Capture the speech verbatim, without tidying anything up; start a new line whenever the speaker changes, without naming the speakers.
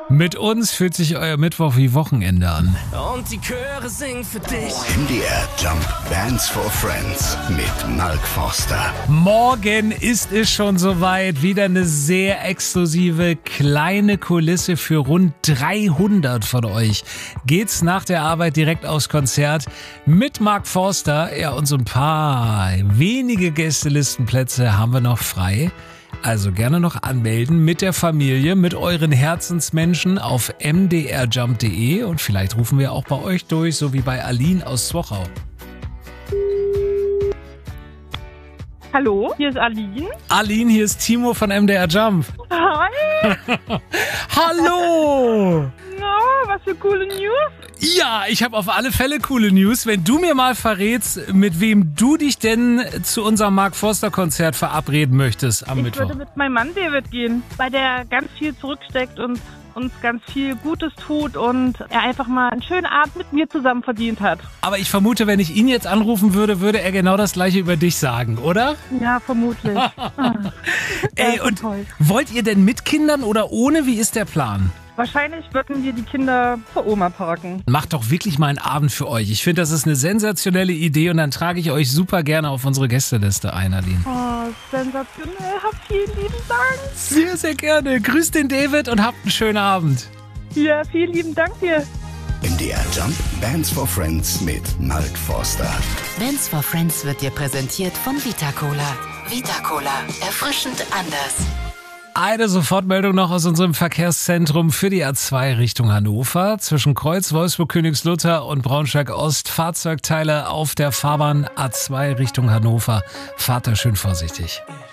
Mit uns fühlt sich euer Mittwoch wie Wochenende an.
Und die Chöre singen für dich.
M D R Jump Bands for Friends mit Mark Forster.
Morgen ist es schon soweit. Wieder eine sehr exklusive kleine Kulisse für rund dreihundert von euch. Geht's nach der Arbeit direkt aufs Konzert mit Mark Forster. Ja, und so ein paar wenige Gästelistenplätze haben wir noch frei. Also gerne noch anmelden mit der Familie, mit euren Herzensmenschen auf m d r jump punkt d e und vielleicht rufen wir auch bei euch durch, so wie bei Aline aus Zwochau.
Hallo, hier ist Aline.
Aline, hier ist Timo von M D R Jump.
Hi.
Hallo!
No, was für coole News.
Ja, ich habe auf alle Fälle coole News. Wenn du mir mal verrätst, mit wem du dich denn zu unserem Mark Forster Konzert verabreden möchtest am
ich
Mittwoch.
Ich würde mit meinem Mann David gehen, weil der ganz viel zurücksteckt und uns ganz viel Gutes tut und er einfach mal einen schönen Abend mit mir zusammen verdient hat.
Aber ich vermute, wenn ich ihn jetzt anrufen würde, würde er genau das Gleiche über dich sagen, oder?
Ja, vermutlich.
Ey, und toll. Wollt ihr denn mit Kindern oder ohne? Wie ist der Plan?
Wahrscheinlich würden wir die Kinder vor Oma parken.
Macht doch wirklich mal einen Abend für euch. Ich finde, das ist eine sensationelle Idee und dann trage ich euch super gerne auf unsere Gästeliste ein, Aline.
Oh, sensationell. Hab vielen lieben Dank.
Sehr, sehr gerne. Grüßt den David und habt einen schönen Abend.
Ja, vielen lieben Dank dir.
M D R Jump Bands for Friends mit Mark Forster.
Bands for Friends wird dir präsentiert von Vita Cola. Vita Cola. Erfrischend anders.
Eine Sofortmeldung noch aus unserem Verkehrszentrum für die A zwei Richtung Hannover. Zwischen Kreuz, Wolfsburg, Königslutter und Braunschweig Ost Fahrzeugteile auf der Fahrbahn A zwei Richtung Hannover. Fahrt da schön vorsichtig.